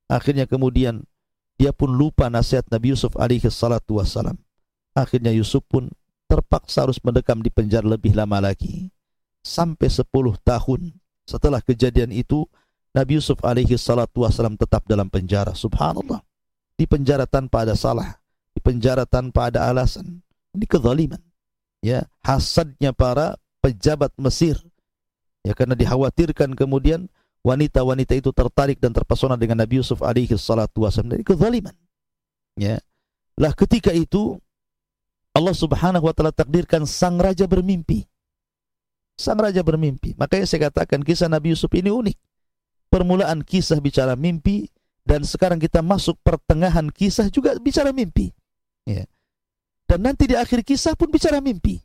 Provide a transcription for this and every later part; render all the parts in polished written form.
Akhirnya kemudian dia pun lupa nasihat Nabi Yusuf alaihi salatu wassalam. Akhirnya Yusuf pun terpaksa harus mendekam di penjara lebih lama lagi. Sampai 10 tahun setelah kejadian itu, Nabi Yusuf alaihi salatu wassalam tetap dalam penjara. Subhanallah. Di penjara tanpa ada salah, di penjara tanpa ada alasan. Ini kezaliman. Ya, hasadnya para pejabat Mesir. Ya, karena dikhawatirkan kemudian wanita-wanita itu tertarik dan terpesona dengan Nabi Yusuf alaihi salatu wassalam. Dari kezaliman. Ya. Lah ketika itu Allah Subhanahu wa taala takdirkan sang raja bermimpi. Sang raja bermimpi. Makanya saya katakan kisah Nabi Yusuf ini unik. Permulaan kisah bicara mimpi, dan sekarang kita masuk pertengahan kisah juga bicara mimpi. Ya. Dan nanti di akhir kisah pun bicara mimpi.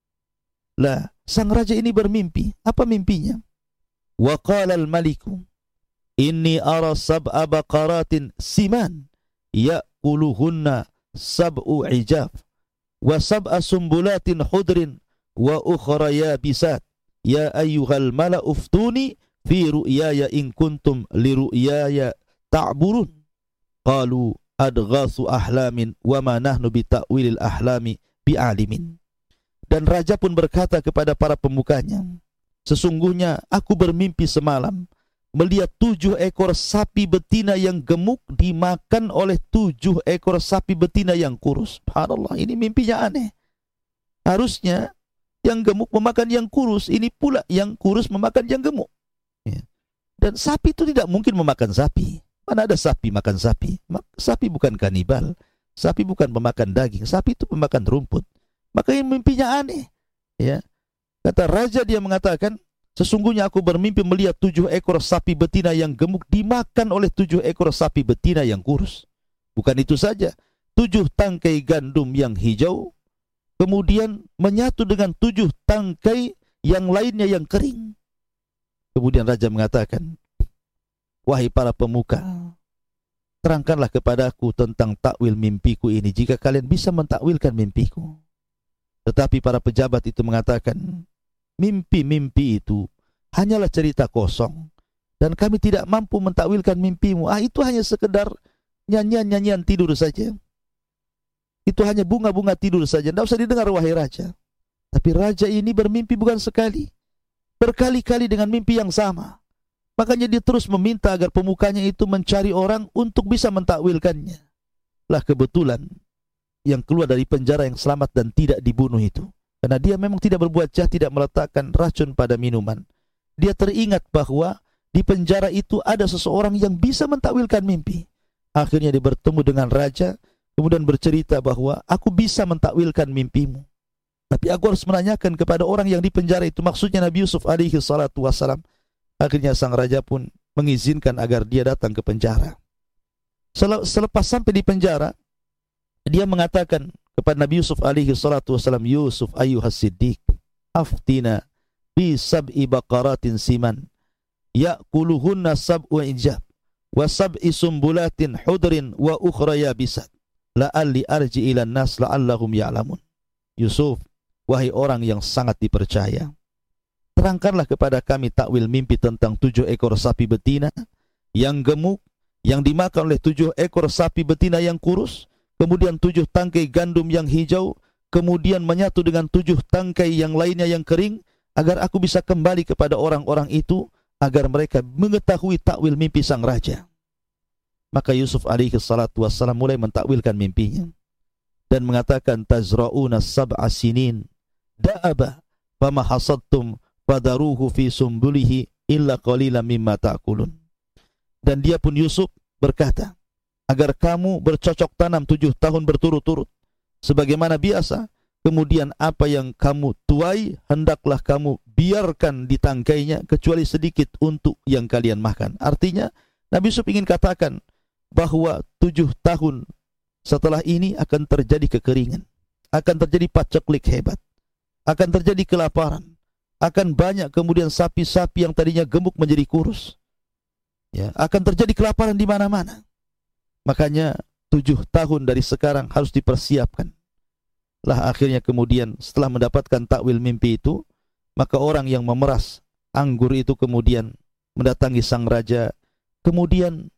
Lah, sang raja ini bermimpi. Apa mimpinya? Wa qala al-maliku inni ara sab'a baqaratin siman ya'kuluhunna sab'u ijaf wa sab'a sumbulatin khudrin wa ukhra yabisat ya ayyuhal mala'u uftuni fi ru'yaya in kuntum li ru'yaya ta'burun. Qalu adghathu ahlamin wa ma nahnu bi ta'wilil ahlami bi'alimin. Dan raja pun berkata kepada para pemukanya, sesungguhnya aku bermimpi semalam melihat 7 ekor sapi betina yang gemuk dimakan oleh 7 ekor sapi betina yang kurus. Subhanallah, ini mimpinya aneh. Harusnya yang gemuk memakan yang kurus, ini pula yang kurus memakan yang gemuk. Ya. Dan sapi itu tidak mungkin memakan sapi. Mana ada sapi makan sapi? Sapi bukan kanibal, sapi bukan pemakan daging, sapi itu pemakan rumput. Makanya mimpinya aneh. Ya. Kata raja, dia mengatakan, sesungguhnya aku bermimpi melihat 7 ekor sapi betina yang gemuk dimakan oleh 7 ekor sapi betina yang kurus. Bukan itu saja, 7 tangkai gandum yang hijau kemudian menyatu dengan 7 tangkai yang lainnya yang kering. Kemudian raja mengatakan, wahai para pemuka, terangkanlah kepadaku tentang takwil mimpiku ini jika kalian bisa mentakwilkan mimpiku. Tetapi para pejabat itu mengatakan, mimpi-mimpi itu hanyalah cerita kosong dan kami tidak mampu mentakwilkan mimpimu. Itu hanya sekedar nyanyian-nyanyian tidur saja. Itu hanya bunga-bunga tidur saja. Tidak usah didengar wahai raja. Tapi raja ini bermimpi bukan sekali, berkali-kali dengan mimpi yang sama. Makanya dia terus meminta agar pemukanya itu mencari orang untuk bisa mentakwilkannya. Lah kebetulan yang keluar dari penjara yang selamat dan tidak dibunuh itu, karena dia memang tidak berbuat jahat, tidak meletakkan racun pada minuman. Dia teringat bahwa di penjara itu ada seseorang yang bisa mentakwilkan mimpi. Akhirnya dia bertemu dengan raja, kemudian bercerita bahwa aku bisa mentakwilkan mimpimu. Tapi aku harus menanyakan kepada orang yang di penjara itu, maksudnya Nabi Yusuf alaihi salatu wassalam. Akhirnya sang raja pun mengizinkan agar dia datang ke penjara. Selepas sampai di penjara, dia mengatakan kepada Nabi Yusuf alaihi salatu wassalam, Yusuf ayyuhas siddiq, aftina bi sab'i baqaratin siman ya'kuluhunna sab'u ijab wa sab'i sumbulatin hudrin wa ukhra yabisat la'alli arji ilan nas la'allahum ya'lamun. Yusuf, wahai orang yang sangat dipercaya, terangkanlah kepada kami takwil mimpi tentang 7 ekor sapi betina yang gemuk yang dimakan oleh 7 ekor sapi betina yang kurus, kemudian 7 tangkai gandum yang hijau, kemudian menyatu dengan 7 tangkai yang lainnya yang kering, agar aku bisa kembali kepada orang-orang itu, agar mereka mengetahui takwil mimpi sang raja. Maka Yusuf alaihi salatu wassalam mulai mentakwilkan mimpinya dan mengatakan, tazra'una sab'a sinin da'aba fama hasadtum fadaruhu fi sumbulihi illa qalilan mimma ta'kulun. Dan dia pun Yusuf berkata, agar kamu bercocok tanam 7 tahun berturut-turut sebagaimana biasa, kemudian apa yang kamu tuai hendaklah kamu biarkan di tangkainya kecuali sedikit untuk yang kalian makan. Artinya Nabi Yusuf ingin katakan bahwa 7 tahun setelah ini akan terjadi kekeringan, akan terjadi paceklik hebat, akan terjadi kelaparan, akan banyak kemudian sapi-sapi yang tadinya gemuk menjadi kurus. Ya, akan terjadi kelaparan di mana-mana. Makanya 7 tahun dari sekarang harus dipersiapkan. Lah akhirnya kemudian setelah mendapatkan takwil mimpi itu, maka orang yang memeras anggur itu kemudian mendatangi sang raja, kemudian